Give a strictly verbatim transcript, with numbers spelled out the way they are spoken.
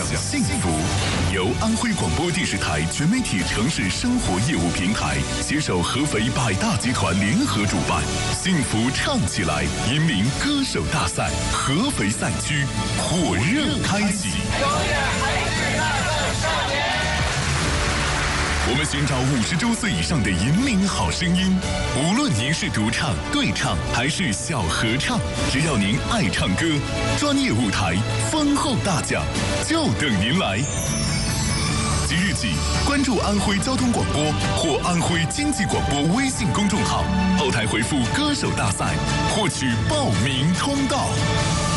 幸福。由安徽广播电视台全媒体城市生活业务平台携手合肥百大集团联合主办，幸福唱起来银名歌手大赛合肥赛区火热开启。我们寻找五十周岁以上的银铃好声音，无论您是独唱、对唱还是小合唱，只要您爱唱歌，专业舞台、丰厚大奖就等您来。即日起，关注安徽交通广播或安徽经济广播微信公众号，后台回复“歌手大赛”，获取报名通道。